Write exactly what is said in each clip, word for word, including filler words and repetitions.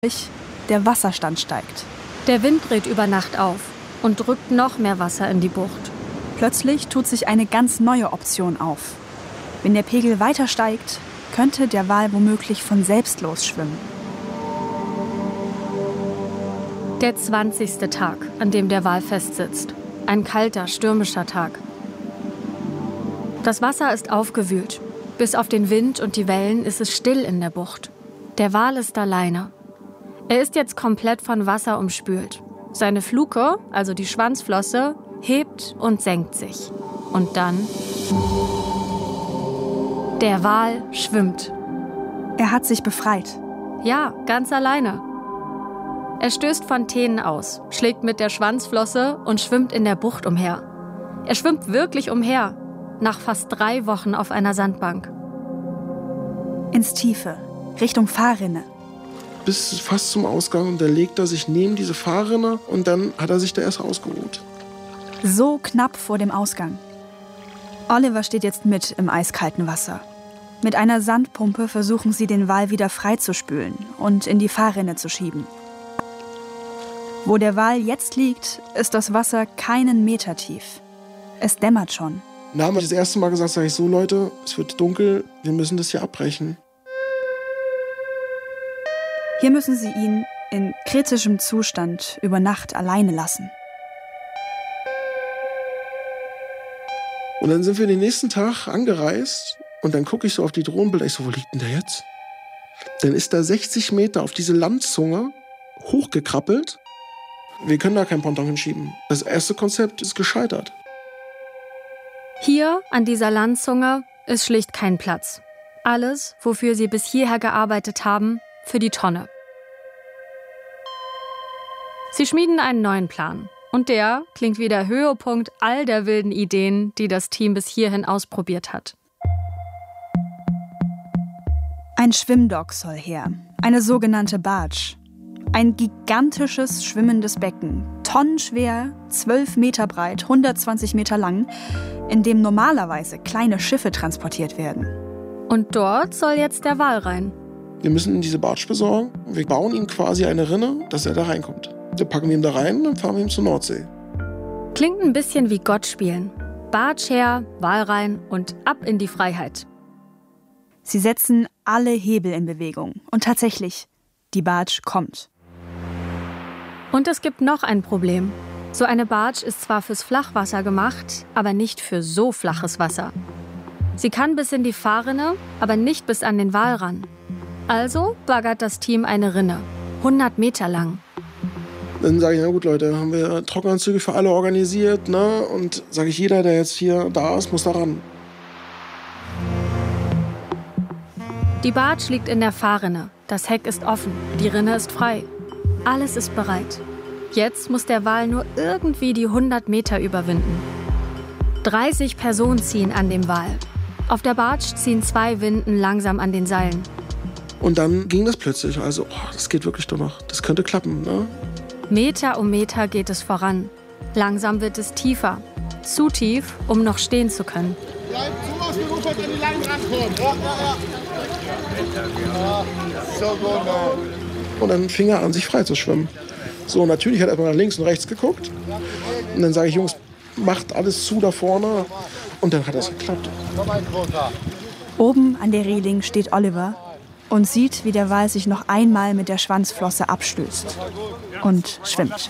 Der Wasserstand steigt. Der Wind dreht über Nacht auf und drückt noch mehr Wasser in die Bucht. Plötzlich tut sich eine ganz neue Option auf. Wenn der Pegel weiter steigt, könnte der Wal womöglich von selbst losschwimmen. Der zwanzigste Tag, an dem der Wal festsitzt. Ein kalter, stürmischer Tag. Das Wasser ist aufgewühlt. Bis auf den Wind und die Wellen ist es still in der Bucht. Der Wal ist alleine. Er ist jetzt komplett von Wasser umspült. Seine Fluke, also die Schwanzflosse, hebt und senkt sich. Und dann... Der Wal schwimmt. Er hat sich befreit. Ja, ganz alleine. Er stößt Fontänen aus, schlägt mit der Schwanzflosse und schwimmt in der Bucht umher. Er schwimmt wirklich umher, nach fast drei Wochen auf einer Sandbank. Ins Tiefe, Richtung Fahrrinne. Bis fast zum Ausgang und dann legt er sich neben diese Fahrrinne und dann hat er sich da erst ausgeruht. So knapp vor dem Ausgang. Oliver steht jetzt mit im eiskalten Wasser. Mit einer Sandpumpe versuchen sie, den Wal wieder freizuspülen und in die Fahrrinne zu schieben. Wo der Wal jetzt liegt, ist das Wasser keinen Meter tief. Es dämmert schon. Da haben wir das erste Mal gesagt, sage ich so, Leute, es wird dunkel, wir müssen das hier abbrechen. Hier müssen sie ihn in kritischem Zustand über Nacht alleine lassen. Und dann sind wir den nächsten Tag angereist und dann gucke ich so auf die Drohnenbilder. Ich so, wo liegt denn der jetzt? Dann ist er sechzig Meter auf diese Landzunge hochgekrabbelt. Wir können da kein Ponton hinschieben. Das erste Konzept ist gescheitert. Hier an dieser Landzunge ist schlicht kein Platz. Alles, wofür sie bis hierher gearbeitet haben, für die Tonne. Sie schmieden einen neuen Plan. Und der klingt wie der Höhepunkt all der wilden Ideen, die das Team bis hierhin ausprobiert hat. Ein Schwimmdock soll her, eine sogenannte Barge. Ein gigantisches schwimmendes Becken, tonnenschwer, zwölf Meter breit, hundertzwanzig Meter lang, in dem normalerweise kleine Schiffe transportiert werden. Und dort soll jetzt der Wal rein. Wir müssen ihm diese Barge besorgen. Wir bauen ihm quasi eine Rinne, dass er da reinkommt. Wir packen wir ihn da rein und dann fahren wir ihn zur Nordsee. Klingt ein bisschen wie Gott spielen. Barge her, Wal rein und ab in die Freiheit. Sie setzen alle Hebel in Bewegung. Und tatsächlich, die Barge kommt. Und es gibt noch ein Problem. So eine Barge ist zwar fürs Flachwasser gemacht, aber nicht für so flaches Wasser. Sie kann bis in die Fahrrinne, aber nicht bis an den Wal ran. Also baggert das Team eine Rinne, hundert Meter lang. Dann sage ich, na gut, Leute, haben wir Trockenanzüge für alle organisiert, ne? Und sage ich, jeder, der jetzt hier da ist, muss da ran. Die Barge liegt in der Fahrrinne. Das Heck ist offen, die Rinne ist frei. Alles ist bereit. Jetzt muss der Wal nur irgendwie die hundert Meter überwinden. dreißig Personen ziehen an dem Wal. Auf der Barge ziehen zwei Winden langsam an den Seilen. Und dann ging das plötzlich. Also, oh, das geht wirklich doch noch. Das könnte klappen, ne? Meter um Meter geht es voran. Langsam wird es tiefer. Zu tief, um noch stehen zu können. Bleibt zu ausgerufen, wenn die Leine rankommt. Ja, ja, ja. So gut, man. Und dann fing er an, sich frei zu schwimmen. So, natürlich hat er erstmal nach links und rechts geguckt. Und dann sage ich, Jungs, macht alles zu da vorne. Und dann hat es geklappt. Oben an der Reling steht Oliver und sieht, wie der Wal sich noch einmal mit der Schwanzflosse abstößt und schwimmt.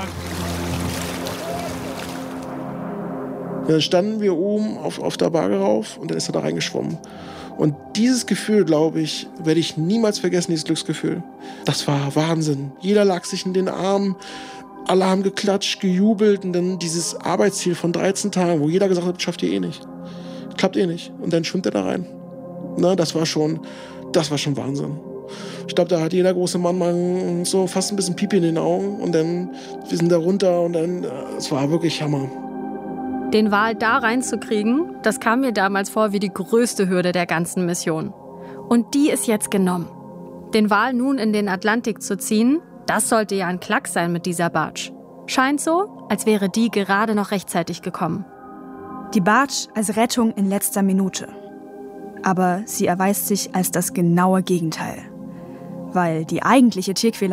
Dann standen wir oben auf, auf der Barge rauf und dann ist er da reingeschwommen. Und dieses Gefühl, glaube ich, werde ich niemals vergessen, dieses Glücksgefühl. Das war Wahnsinn. Jeder lag sich in den Armen, alle haben geklatscht, gejubelt und dann dieses Arbeitsziel von dreizehn Tagen, wo jeder gesagt hat, schafft ihr eh nicht. Klappt eh nicht. Und dann schwimmt er da rein. Na, das war schon, das war schon Wahnsinn. Ich glaube, da hat jeder große Mann mal so fast ein bisschen Pipi in den Augen und dann, wir sind da runter und dann, es war wirklich Hammer. Den Wal da reinzukriegen, das kam mir damals vor wie die größte Hürde der ganzen Mission. Und die ist jetzt genommen. Den Wal nun in den Atlantik zu ziehen, das sollte ja ein Klacks sein mit dieser Barge. Scheint so, als wäre die gerade noch rechtzeitig gekommen. Die Barge als Rettung in letzter Minute. Aber sie erweist sich als das genaue Gegenteil. weil die eigentliche Tierquälerei